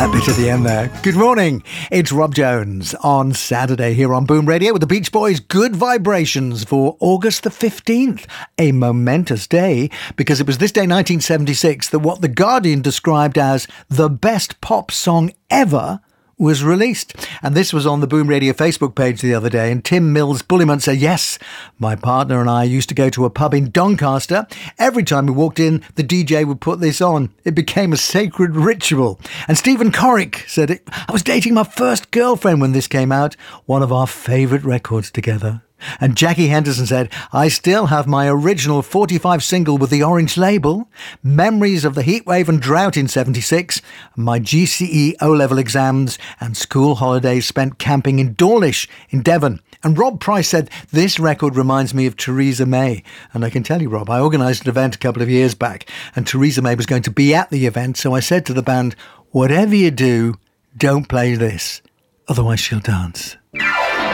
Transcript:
That bit at the end there. Good morning. It's Rob Jones on Saturday here on Boom Radio with the Beach Boys' Good Vibrations for August the 15th. A momentous day because it was this day, 1976, that what The Guardian described as the best pop song ever was released. And this was on the Boom Radio Facebook page the other day, and Tim Mills Bulliman said, yes, my partner and I used to go to a pub in Doncaster. Every time we walked in, the DJ would put this on. It became a sacred ritual. And Stephen Corrick said, I was dating my first girlfriend when this came out. One of our favourite records together. And Jackie Henderson said, I still have my original 45 single with the orange label, memories of the heatwave and drought in 76, my GCE O-level exams and school holidays spent camping in Dawlish in Devon. And Rob Price said, this record reminds me of Theresa May. And I can tell you, Rob, I organised an event a couple of years back and Theresa May was going to be at the event. So I said to the band, whatever you do, don't play this, otherwise she'll dance.